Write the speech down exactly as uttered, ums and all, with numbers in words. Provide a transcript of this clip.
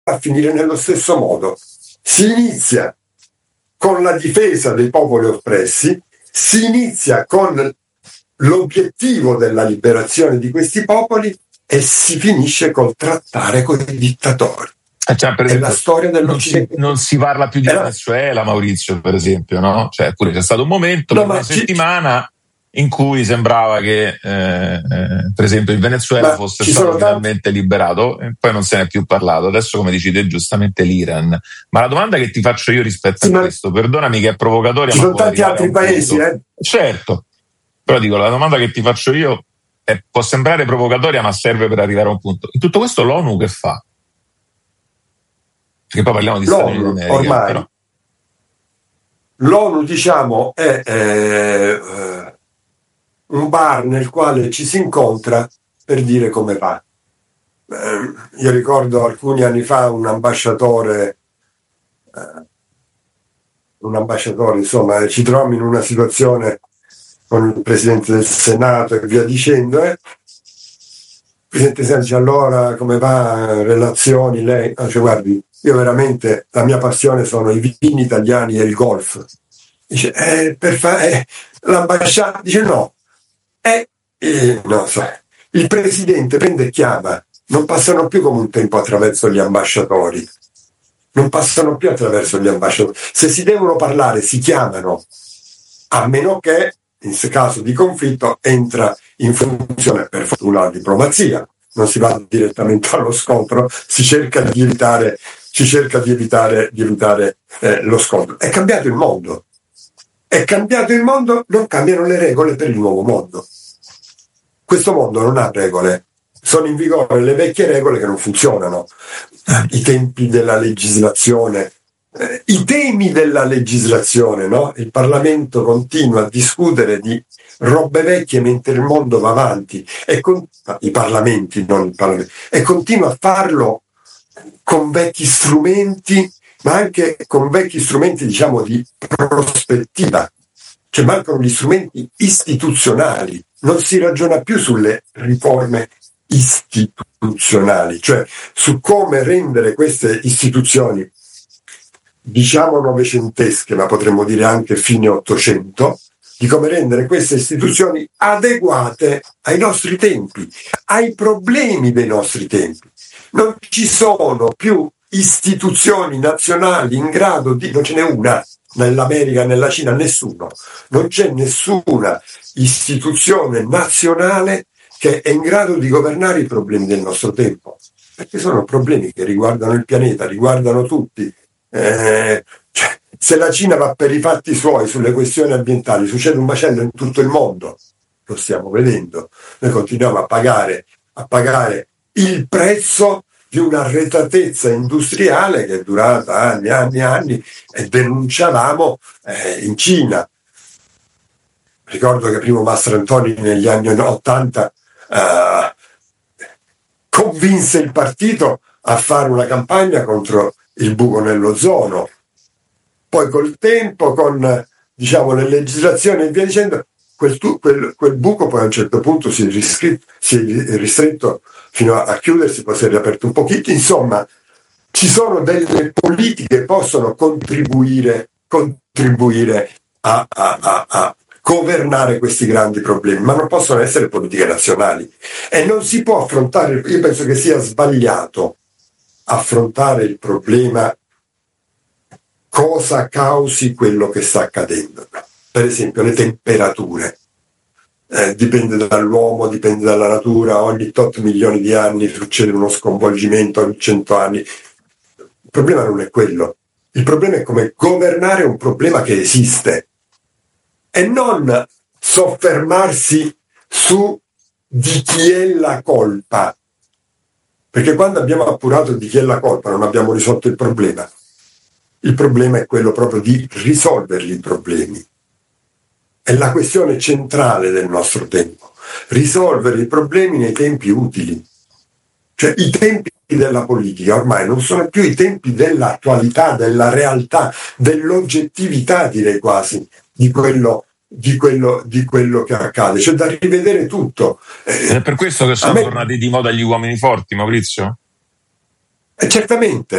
a finire nello stesso modo. Si inizia con la difesa dei popoli oppressi, si inizia con l'obiettivo della liberazione di questi popoli e si finisce col trattare con i dittatori. Eh, cioè, per esempio, è la storia dell'Occidente. Non si, non si parla più di Era... Venezuela, Maurizio, per esempio, no? Cioè, pure c'è stato un momento, no, per una ci... settimana, in cui sembrava che, eh, eh, per esempio, il Venezuela ma fosse stato finalmente tanti... liberato, e poi non se ne è più parlato. Adesso, come dici te, giustamente l'Iran. Ma la domanda che ti faccio io rispetto sì, a questo, perdonami che è provocatoria, ci ma sono tanti altri paesi, eh? Certo, però dico, la domanda che ti faccio io è, può sembrare provocatoria, ma serve per arrivare a un punto. In tutto questo l'ONU che fa? Perché poi parliamo di Stati Uniti d'America, ormai però. L'ONU, diciamo, è eh, un bar nel quale ci si incontra per dire come va. Eh, io ricordo alcuni anni fa un ambasciatore, eh, un ambasciatore, insomma, ci troviamo in una situazione con il Presidente del Senato e via dicendo, eh. Presidente Sergio, allora come va, relazioni, lei? Ah, cioè, guardi, io veramente, la mia passione sono i vini italiani e il golf. Dice, eh, per fare, eh, l'ambasciata, dice no, eh, eh, no, so, il Presidente prende e chiama, non passano più come un tempo attraverso gli ambasciatori, non passano più attraverso gli ambasciatori, se si devono parlare si chiamano, a meno che, in caso di conflitto, entra in funzione per fortuna la diplomazia, non si va direttamente allo scontro, si cerca di evitare, si cerca di evitare, di evitare eh, lo scontro. È cambiato il mondo, è cambiato il mondo, non cambiano le regole per il nuovo mondo. Questo mondo non ha regole, sono in vigore le vecchie regole che non funzionano, i tempi della legislazione. Eh, I temi della legislazione, no? Il Parlamento continua a discutere di robe vecchie mentre il mondo va avanti, e con, i parlamenti, non il Parlamento, e continua a farlo con vecchi strumenti, ma anche con vecchi strumenti, diciamo, di prospettiva. Cioè mancano gli strumenti istituzionali, non si ragiona più sulle riforme istituzionali, cioè su come rendere queste istituzioni, diciamo novecentesche, ma potremmo dire anche fine Ottocento, di come rendere queste istituzioni adeguate ai nostri tempi, ai problemi dei nostri tempi. Non ci sono più istituzioni nazionali in grado di, non ce n'è una, nell'America, nella Cina, nessuno, non c'è nessuna istituzione nazionale che è in grado di governare i problemi del nostro tempo, perché sono problemi che riguardano il pianeta, riguardano tutti. Eh, cioè, se la Cina va per i fatti suoi sulle questioni ambientali, succede un macello in tutto il mondo, lo stiamo vedendo. Noi continuiamo a pagare, a pagare il prezzo di un'arretratezza industriale che è durata anni e anni e anni, e denunciavamo eh, in Cina. Ricordo che primo Mastrantoni negli anni ottanta eh, convinse il partito a fare una campagna contro il buco nell'ozono. Poi col tempo, con diciamo le legislazioni e via dicendo, quel, quel, quel buco poi a un certo punto si è, riscritto, si è ristretto fino a, a chiudersi, poi si è riaperto un pochino. Insomma, ci sono delle politiche che possono contribuire, contribuire a, a, a, a governare questi grandi problemi, ma non possono essere politiche nazionali. E non si può affrontare, io penso che sia sbagliato affrontare il problema cosa causi quello che sta accadendo. Per esempio le temperature, eh, dipende dall'uomo, dipende dalla natura, ogni tot milioni di anni succede uno sconvolgimento, ogni cento anni. Il problema non è quello, il problema è come governare un problema che esiste e non soffermarsi su di chi è la colpa, perché quando abbiamo appurato di chi è la colpa non abbiamo risolto il problema. Il problema è quello proprio di risolverli i problemi. È la questione centrale del nostro tempo. Risolvere i problemi nei tempi utili. Cioè i tempi della politica ormai non sono più i tempi dell'attualità, della realtà, dell'oggettività, direi quasi, di quello, di quello, di quello che accade. Cioè da rivedere tutto. È per questo che sono me... tornati di moda gli uomini forti, Maurizio? certamente.